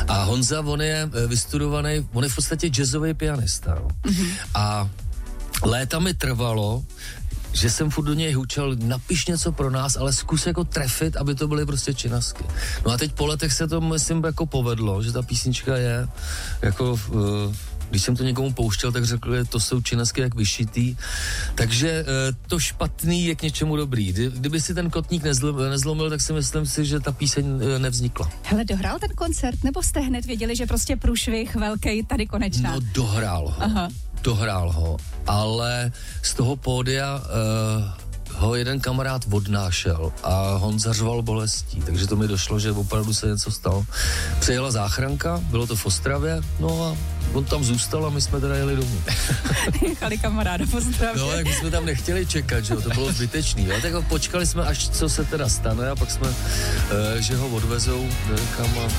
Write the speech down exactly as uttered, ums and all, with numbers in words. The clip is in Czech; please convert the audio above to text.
A Honza, on je vystudovaný, on je v podstatě jazzový pianista. Mm-hmm. A léta mi trvalo, že jsem furt do něj hučel, napiš něco pro nás, ale zkus jako trefit, aby to byly prostě činasky. No a teď po letech se to, myslím, jako povedlo, že ta písnička je jako... Uh, když jsem to někomu pouštěl, tak řekl, že to jsou činasky jak vyšitý. Takže to špatný je k něčemu dobrý. Kdyby si ten kotník nezlomil, nezlomil, tak si myslím si, že ta píseň nevznikla. Hele, dohrál ten koncert, nebo jste hned věděli, že prostě průšvih velký tady konečná? No, dohrál ho. Aha. Dohrál ho, ale z toho pódia... Uh, ho jeden kamarád odnášel a Honza řval bolestí, takže to mi došlo, že opravdu se něco stalo. Přijela záchranka, bylo to v Ostravě, no a on tam zůstal a my jsme teda jeli domů. Nechali kamaráda v Ostravě. No, jak my jsme tam nechtěli čekat, že jo, to bylo zbytečný, jo, tak ho počkali jsme, až co se teda stane a pak jsme, uh, že ho odvezou někam a